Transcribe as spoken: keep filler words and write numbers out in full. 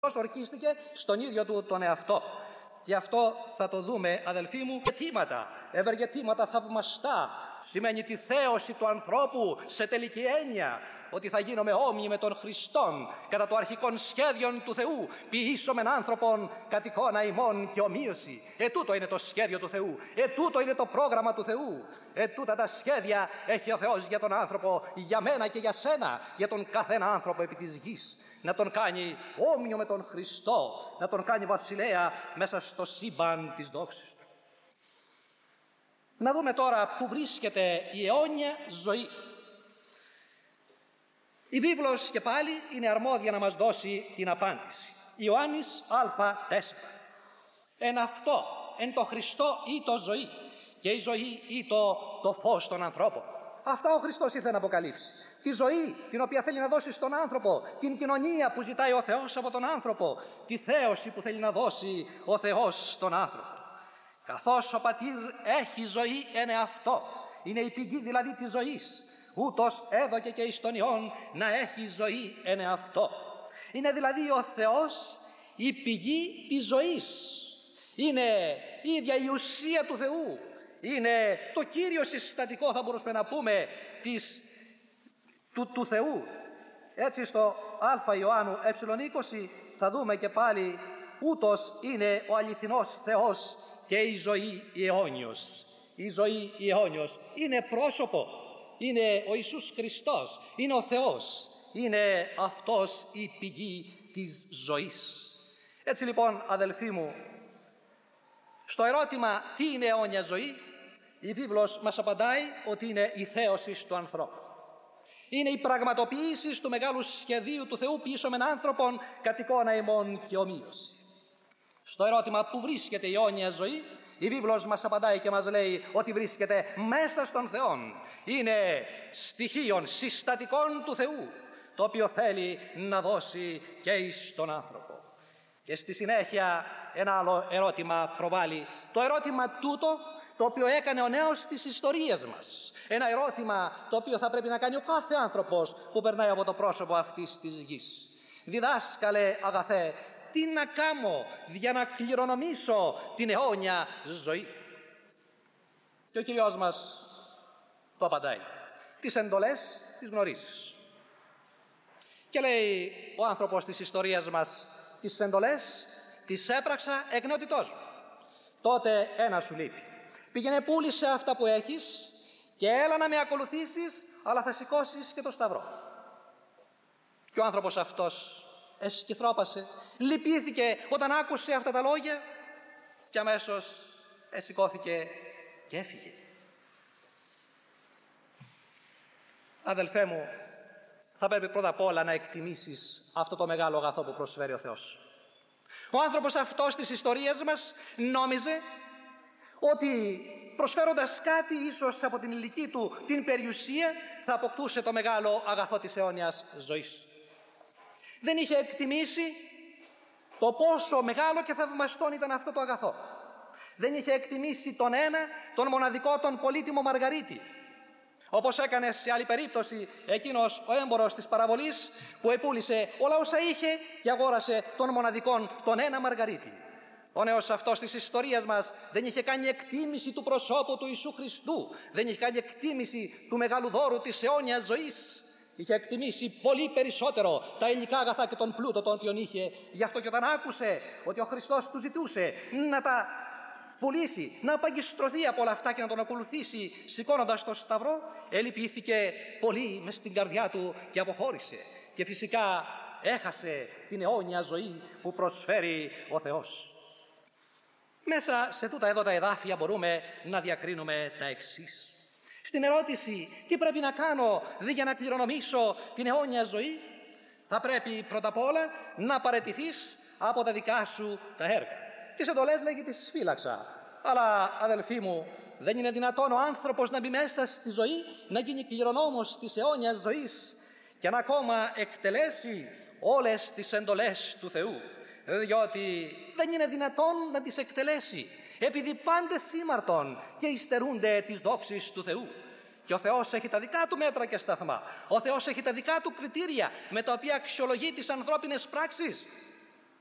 ορκίστηκε στον ίδιο του τον εαυτό. Και αυτό θα το δούμε, αδελφοί μου, ευεργετήματα, ευεργετήματα θαυμαστά. Σημαίνει τη θέωση του ανθρώπου σε τελική έννοια, ότι θα γίνομαι όμοιοι με τον Χριστόν κατά το αρχικόν σχέδιον του Θεού, ποιήσομεν άνθρωπον κατ' εικόνα ημών και ομοίωση. Ε, τούτο είναι το σχέδιο του Θεού, ε, τούτο είναι το πρόγραμμα του Θεού, ε, τούτα τα σχέδια έχει ο Θεός για τον άνθρωπο, για μένα και για σένα, για τον καθένα άνθρωπο επί της γης. Να τον κάνει όμοιο με τον Χριστό, να τον κάνει βασιλέα μέσα στο σύμπαν της δόξης του. Να δούμε τώρα που βρίσκεται η αιώνια ζωή. Η βίβλος και πάλι είναι αρμόδια να μας δώσει την απάντηση. Ιωάννης Α τέσσερα. Εν αυτό, εν το Χριστό ή το ζωή, και η ζωή ή το, το φως των ανθρώπων. Αυτά ο Χριστός ήρθε να αποκαλύψει. Τη ζωή την οποία θέλει να δώσει στον άνθρωπο, την κοινωνία που ζητάει ο Θεός από τον άνθρωπο, τη θέωση που θέλει να δώσει ο Θεός στον άνθρωπο. Καθώς ο Πατήρ έχει ζωή εν εαυτό, είναι η πηγή δηλαδή της ζωής, ούτως έδωκε και εις τον Υιόν να έχει ζωή εν εαυτό. Είναι δηλαδή ο Θεός η πηγή της ζωής. Είναι η ίδια η ουσία του Θεού. Είναι το κύριο συστατικό, θα μπορούσαμε να πούμε, της, του, του Θεού. Έτσι στο Α Ιωάννου ε είκοσι θα δούμε και πάλι ούτως είναι ο αληθινός Θεός και η ζωή η αιώνιος. Η ζωή η αιώνιος είναι πρόσωπο, είναι ο Ιησούς Χριστός, είναι ο Θεός, είναι αυτός η πηγή της ζωής. Έτσι λοιπόν, αδελφοί μου, στο ερώτημα τι είναι αιώνια ζωή, η βίβλος μας απαντάει ότι είναι η θέωση του ανθρώπου. Είναι η πραγματοποίηση του μεγάλου σχεδίου του Θεού πίσω με άνθρωπον κατ' εικόνα ημών και ομοίωση. Στο ερώτημα που βρίσκεται η αιώνια ζωή, η βίβλος μας απαντάει και μας λέει ότι βρίσκεται μέσα στον Θεόν. Είναι στοιχείων συστατικών του Θεού, το οποίο θέλει να δώσει και εις τον άνθρωπο. Και στη συνέχεια ένα άλλο ερώτημα προβάλλει. Το ερώτημα τούτο το οποίο έκανε ο νέος της ιστορίας μας. Ένα ερώτημα το οποίο θα πρέπει να κάνει ο κάθε άνθρωπος που περνάει από το πρόσωπο αυτής της γης. Διδάσκαλε αγαθέ, τι να κάνω για να κληρονομήσω την αιώνια ζωή? Και ο Κυριός μας το απαντάει. Τις εντολές τις γνωρίζεις. Και λέει ο άνθρωπος της ιστορίας μας, τις εντολές τις έπραξα εκ νεότητός μου. Τότε ένα σου λείπει. Πήγαινε, πούλησε αυτά που έχεις και έλα να με ακολουθήσεις, αλλά θα σηκώσεις και το σταυρό. Και ο άνθρωπος αυτός εσκυθρόπασε, λυπήθηκε όταν άκουσε αυτά τα λόγια και αμέσως εσηκώθηκε και έφυγε. Αδελφέ μου, θα πρέπει πρώτα απ' όλα να εκτιμήσεις αυτό το μεγάλο αγαθό που προσφέρει ο Θεός. Ο άνθρωπος αυτός της ιστορίας μας νόμιζε ότι προσφέροντας κάτι ίσως από την ηλική του την περιουσία θα αποκτούσε το μεγάλο αγαθό της αιώνιας ζωής. Δεν είχε εκτιμήσει το πόσο μεγάλο και θαυμαστόν ήταν αυτό το αγαθό. Δεν είχε εκτιμήσει τον ένα, τον μοναδικό, τον πολύτιμο Μαργαρίτη. Όπως έκανε σε άλλη περίπτωση εκείνος ο έμπορος της παραβολής που επούλησε όλα όσα είχε και αγόρασε τον μοναδικόν, τον ένα Μαργαρίτη. Ο νέος αυτός της ιστορίας μας δεν είχε κάνει εκτίμηση του προσώπου του Ιησού Χριστού, δεν είχε κάνει εκτίμηση του μεγάλου δώρου της αιώνιας ζωής. Είχε εκτιμήσει πολύ περισσότερο τα υλικά αγαθά και τον πλούτο τον οποίον είχε. Γι' αυτό και όταν άκουσε ότι ο Χριστός του ζητούσε να τα πουλήσει, να απαγκιστρωθεί από όλα αυτά και να τον ακολουθήσει σηκώνοντας το σταυρό, ελυπήθηκε πολύ μες στην καρδιά του και αποχώρησε. Και φυσικά έχασε την αιώνια ζωή που προσφέρει ο Θεός. Μέσα σε τούτα εδώ τα εδάφια μπορούμε να διακρίνουμε τα εξής. Στην ερώτηση τι πρέπει να κάνω δι για να κληρονομήσω την αιώνια ζωή, θα πρέπει πρώτα απ' όλα να παραιτηθείς από τα δικά σου τα έργα. Τις εντολές λέγει τις φύλαξα. Αλλά αδελφοί μου, δεν είναι δυνατόν ο άνθρωπος να μπει μέσα στη ζωή, να γίνει κληρονόμος της αιώνιας ζωής και να ακόμα εκτελέσει όλες τις εντολές του Θεού. Διότι δεν είναι δυνατόν να τις εκτελέσει, επειδή πάντες σήμαρτον και υστερούνται τις δόξεις του Θεού. Και ο Θεός έχει τα δικά του μέτρα και σταθμά. Ο Θεός έχει τα δικά του κριτήρια με τα οποία αξιολογεί τις ανθρώπινες πράξεις.